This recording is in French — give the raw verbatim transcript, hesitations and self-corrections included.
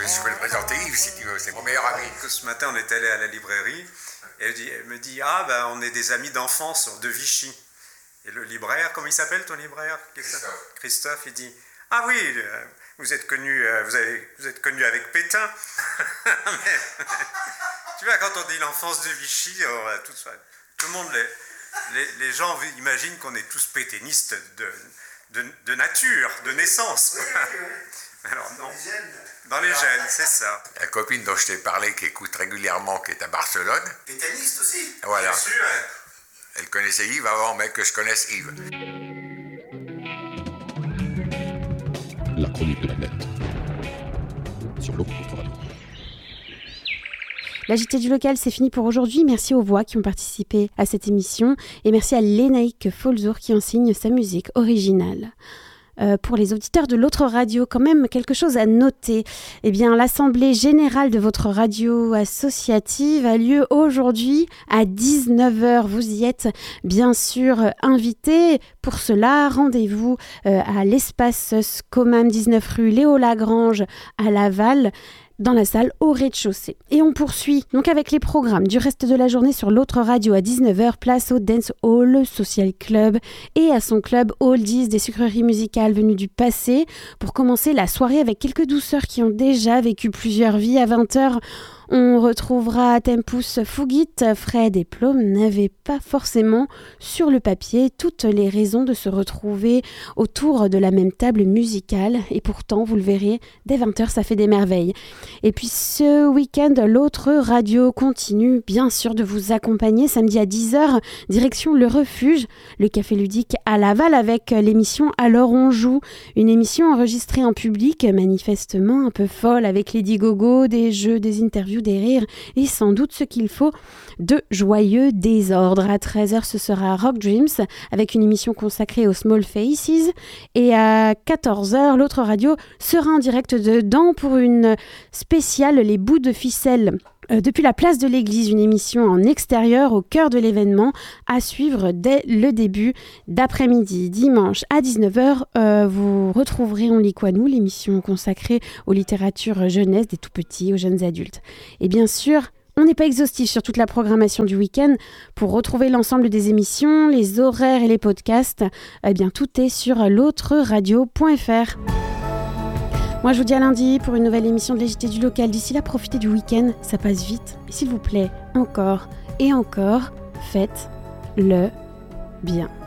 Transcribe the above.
Je peux le présenter Yves si tu veux, c'est mon meilleur ami. Ce matin, on est allé à la librairie et elle, dit, elle me dit ah ben on est des amis d'enfance de Vichy. Et le libraire, comment il s'appelle ton libraire? Christophe. Christophe, il dit ah oui, euh, vous êtes connu, euh, vous avez, vous êtes connu avec Pétain. Mais, tu vois, quand on dit l'enfance de Vichy, on va tout, tout le monde, les, les, les gens imaginent qu'on est tous pétainistes de, de, de nature, de naissance. Alors non, dans les gènes, c'est ça. La copine dont je t'ai parlé, qui écoute régulièrement, qui est à Barcelone. Pétainiste aussi. Voilà. Bien sûr. Elle connaissait Yves avant même que je connaisse Yves. La chronique de la nette. Sur l'eau contre radio. La J T du local, c'est fini pour aujourd'hui. Merci aux voix qui ont participé à cette émission. Et merci à Lénaïque Folzour qui enseigne sa musique originale. Euh, pour les auditeurs de l'autre radio, quand même quelque chose à noter. Eh bien, l'assemblée générale de votre radio associative a lieu aujourd'hui à dix-neuf heures. Vous y êtes bien sûr invités. Pour cela, rendez-vous euh, à l'espace Scomam, dix-neuf rue Léo Lagrange à Laval, dans la salle au rez-de-chaussée. Et on poursuit donc avec les programmes du reste de la journée sur l'autre radio à dix-neuf heures, place au Dance Hall Social Club et à son club Oldies des sucreries musicales venues du passé pour commencer la soirée avec quelques douceurs qui ont déjà vécu plusieurs vies. À vingt heures, on retrouvera Tempus Fugit. Fred et Plum n'avaient pas forcément sur le papier toutes les raisons de se retrouver autour de la même table musicale. Et pourtant, vous le verrez, dès vingt heures, ça fait des merveilles. Et puis ce week-end, l'autre radio continue bien sûr de vous accompagner. Samedi à dix heures, direction le refuge, le café ludique à Laval avec l'émission Alors on joue. Une émission enregistrée en public, manifestement un peu folle, avec Lady Gogo, des jeux, des interviews, des rires et sans doute ce qu'il faut de joyeux désordre. À treize heures, ce sera Rock Dreams avec une émission consacrée aux Small Faces et à quatorze heures, l'autre radio sera en direct dedans pour une spéciale Les bouts de ficelle. Euh, depuis la place de l'église, une émission en extérieur au cœur de l'événement à suivre dès le début d'après-midi. Dimanche à dix-neuf heures, euh, vous retrouverez On lit quoi nous, l'émission consacrée aux littératures jeunesse des tout petits aux jeunes adultes. Et bien sûr, on n'est pas exhaustif sur toute la programmation du week-end. Pour retrouver l'ensemble des émissions, les horaires et les podcasts, eh bien tout est sur l'autre radio point f r. Moi, je vous dis à lundi pour une nouvelle émission de la J T du local. D'ici là, profitez du week-end, ça passe vite. Et s'il vous plaît, encore et encore, faites-le bien.